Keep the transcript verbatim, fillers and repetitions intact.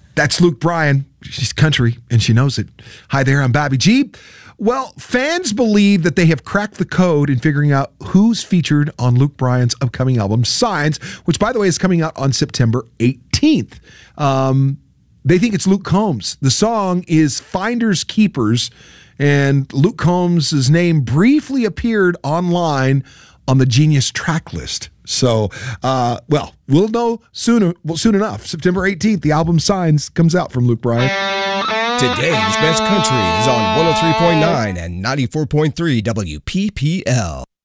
That's Luke Bryan. She's country, and she knows it. Hi there, I'm Bobby G. Well, fans believe that they have cracked the code in figuring out who's featured on Luke Bryan's upcoming album, Signs, which, by the way, is coming out on September eighteenth. Um, they think it's Luke Combs. The song is Finders Keepers, and Luke Combs' name briefly appeared online on the Genius track list. So, uh, well, we'll know soon, well, soon enough. September eighteenth, the album Signs comes out from Luke Bryan. Today's Best Country is on one oh three point nine and ninety-four point three W P P L.